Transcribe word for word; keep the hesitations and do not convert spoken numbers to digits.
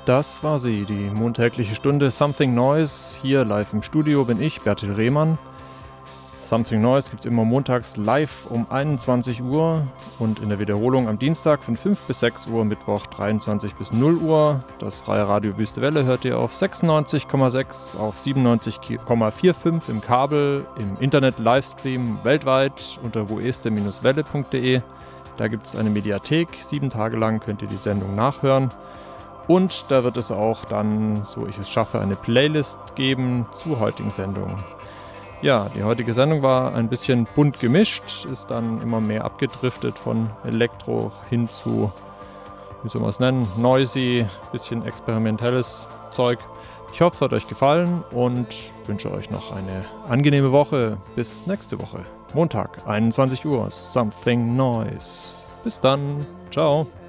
Das war sie, die montägliche Stunde Something Noise. Hier live im Studio bin ich, Bertil Rehmann. Something Noise gibt es immer montags live um einundzwanzig Uhr und in der Wiederholung am Dienstag von fünf bis sechs Uhr, Mittwoch dreiundzwanzig bis null Uhr. Das freie Radio Wüste Welle hört ihr auf sechsundneunzig Komma sechs, auf siebenundneunzig Komma fünfundvierzig im Kabel, im Internet Livestream weltweit unter woeste Bindestrich welle punkt de. Da gibt es eine Mediathek, sieben Tage lang könnt ihr die Sendung nachhören. Und da wird es auch dann, so ich es schaffe, eine Playlist geben zur heutigen Sendung. Ja, die heutige Sendung war ein bisschen bunt gemischt, ist dann immer mehr abgedriftet von Elektro hin zu, wie soll man es nennen, noisy, bisschen experimentelles Zeug. Ich hoffe, es hat euch gefallen und wünsche euch noch eine angenehme Woche. Bis nächste Woche, Montag, einundzwanzig Uhr, Something Noise. Bis dann, ciao.